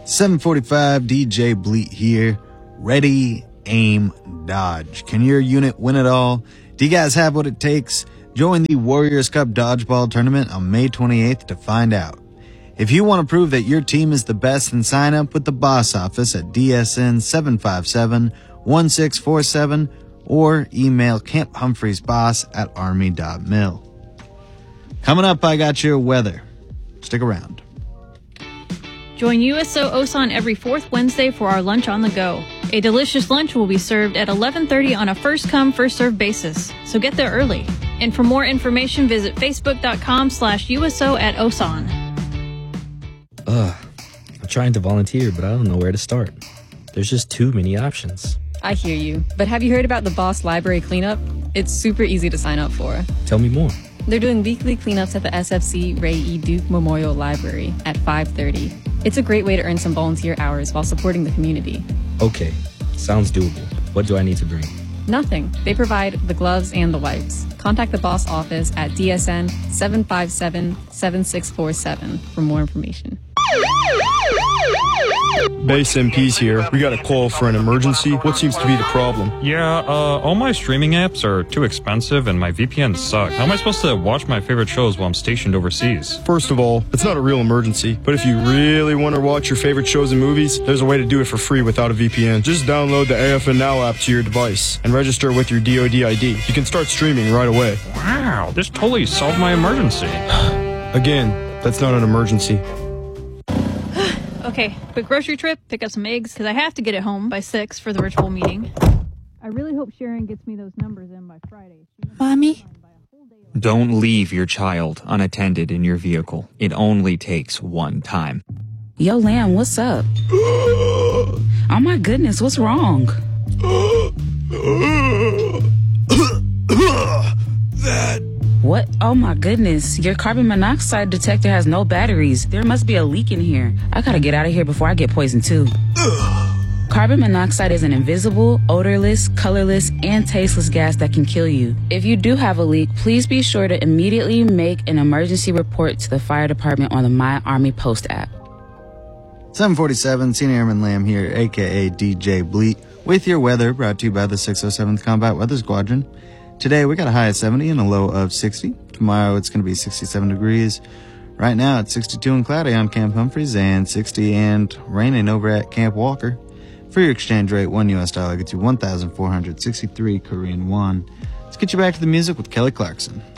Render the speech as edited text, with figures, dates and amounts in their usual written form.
745 DJ Bleat here. Ready, aim, dodge. Can your unit win it all? Do you guys have what it takes? Join the Warriors Cup Dodgeball Tournament on May 28th to find out. If you want to prove that your team is the best, then sign up with the boss office at DSN 757-1647 or email camphumphreysboss@army.mil. Coming up, I got your weather. Stick around. Join USO OSAN every fourth Wednesday for our Lunch on the Go. A delicious lunch will be served at 11:30 on a first-come, first-served basis, so get there early. And for more information, visit facebook.com/USO@OSAN. I'm trying to volunteer, but I don't know where to start. There's just too many options. I hear you, but have you heard about the Boss Library Cleanup? It's super easy to sign up for. Tell me more. They're doing weekly cleanups at the SFC Ray E. Duke Memorial Library at 5:30. It's a great way to earn some volunteer hours while supporting the community. Okay, sounds doable. What do I need to bring? Nothing. They provide the gloves and the wipes. Contact the boss office at DSN 757-7647 for more information. Base MP's here. We got a call for an emergency. What seems to be the problem? Yeah, all my streaming apps are too expensive and my VPNs suck. How am I supposed to watch my favorite shows while I'm stationed overseas? First of all, it's not a real emergency, but if you really want to watch your favorite shows and movies, there's a way to do it for free without a VPN. Just download the AFN Now app to your device and register with your DoD ID. You can start streaming right away. Wow, this totally solved my emergency. Again, that's not an emergency. Okay, quick grocery trip, pick up some eggs, because I have to get it home by 6 for the virtual meeting. I really hope Sharon gets me those numbers in by Friday. Mommy? Don't leave your child unattended in your vehicle. It only takes one time. Yo, Lamb, what's up? Oh my goodness, what's wrong? That... What? Oh my goodness. Your carbon monoxide detector has no batteries. There must be a leak in here. I gotta get out of here before I get poisoned too. Carbon monoxide is an invisible, odorless, colorless, and tasteless gas that can kill you. If you do have a leak, please be sure to immediately make an emergency report to the fire department on the My Army Post app. 747, Senior Airman Lamb here, a.k.a. DJ Bleat, with your weather, brought to you by the 607th Combat Weather Squadron. Today, we got a high of 70 and a low of 60. Tomorrow, it's going to be 67 degrees. Right now, it's 62 and cloudy on Camp Humphreys and 60 and raining over at Camp Walker. For your exchange rate, $1 US gets you 1,463 Korean won. Let's get you back to the music with Kelly Clarkson.